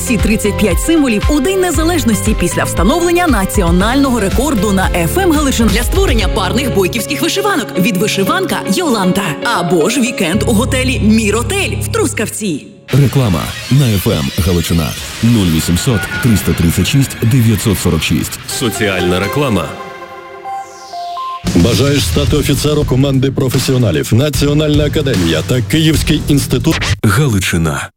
усі 35 символів у День Незалежності після встановлення національного рекорду на FM Галичина для створення парних бойківських вишиванок від вишиванка Йоланта. Або ж вікенд у готелі Міротель в Трускавці. Реклама на FM Галичина 0800 336 946. Соціальна реклама. Бажаєш стати офіцером команди професіоналів? Національна академія та Київський інститут Галичина.